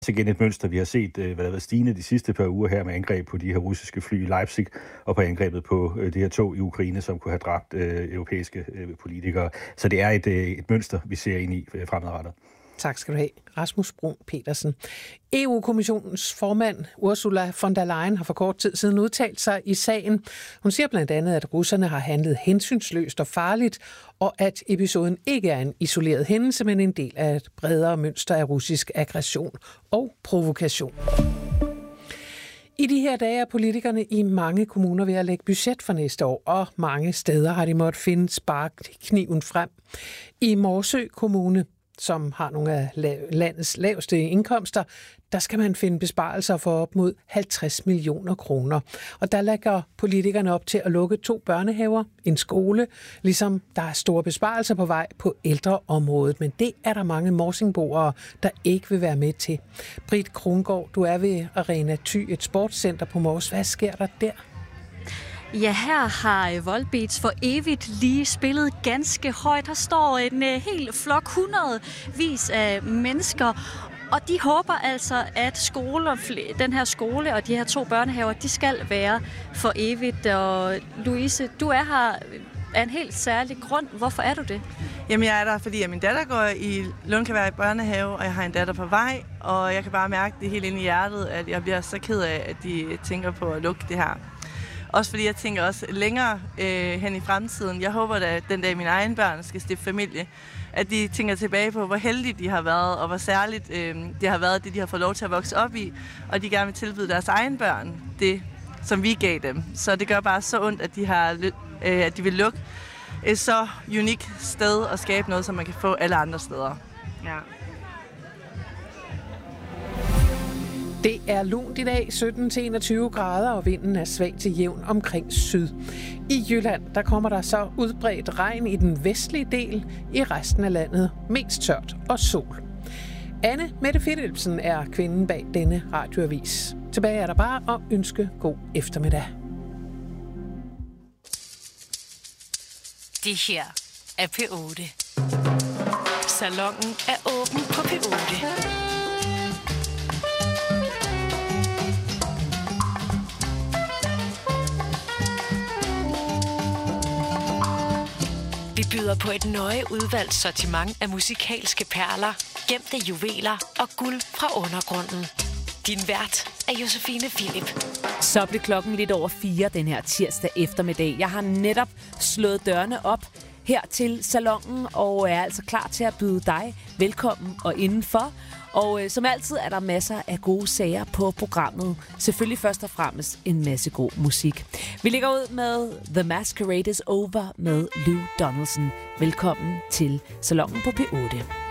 Så igen et mønster, vi har set stigende de sidste par uger her med angreb på de her russiske fly i Leipzig og på angrebet på det her tog i Ukraine, som kunne have dræbt europæiske politikere. Så det er et mønster, vi ser ind i fremadrettet. Tak skal du have, Rasmus Bruun Petersen. EU-kommissionens formand Ursula von der Leyen har for kort tid siden udtalt sig i sagen. Hun siger blandt andet, at russerne har handlet hensynsløst og farligt, og at episoden ikke er en isoleret hændelse, men en del af et bredere mønster af russisk aggression og provokation. I de her dage er politikerne i mange kommuner ved at lægge budget for næste år, og mange steder har de måttet finde sparekniven frem. I Morsø Kommune, som har nogle af landets laveste indkomster, der skal man finde besparelser for op mod 50 millioner kroner. Og der lægger politikerne op til at lukke 2 børnehaver, en skole, ligesom der er store besparelser på vej på ældreområdet. Men det er der mange morsingboere, der ikke vil være med til. Britt Krongård, du er ved Arena Thy, et sportscenter på Mors. Hvad sker der der? Ja, her har Volbeats for evigt lige spillet ganske højt. Her står en hel flok, hundredvis af mennesker, og de håber altså, at den her skole og de her 2 børnehaver, de skal være for evigt. Og Louise, du er her af en helt særlig grund. Hvorfor er du det? Jamen, jeg er der, fordi min datter går i Lundkavær børnehave, og jeg har en datter på vej, og jeg kan bare mærke det helt inde i hjertet, at jeg bliver så ked af, at de tænker på at lukke det her. Også fordi jeg tænker også længere hen i fremtiden. Jeg håber, at den dag mine egne børn skal stifte familie, at de tænker tilbage på, hvor heldige de har været, og hvor særligt det har været, det de har fået lov til at vokse op i, og de gerne vil tilbyde deres egne børn det, som vi gav dem. Så det gør bare så ondt, at de vil lukke et så unikt sted og skabe noget, som man kan få alle andre steder. Ja. Det er lunt i dag, 17-21 grader, og vinden er svag til jævn omkring syd. I Jylland, der kommer der så udbredt regn i den vestlige del, i resten af landet mest tørt og sol. Anne Mette Philipsen er kvinden bag denne radioavis. Tilbage er der bare at ønske god eftermiddag. Det her er P8. Salongen er åben på P8. Vi byder på et nøje udvalgt sortiment af musikalske perler, gemte juveler og guld fra undergrunden. Din vært er Josefine Philip. Så blev klokken lidt over 4 den her tirsdag eftermiddag. Jeg har netop slået dørene op her til salongen og er altså klar til at byde dig velkommen og indenfor. Og som altid er der masser af gode sager på programmet. Selvfølgelig først og fremmest en masse god musik. Vi lægger ud med The Masquerade is Over med Lou Donaldson. Velkommen til salongen på P8.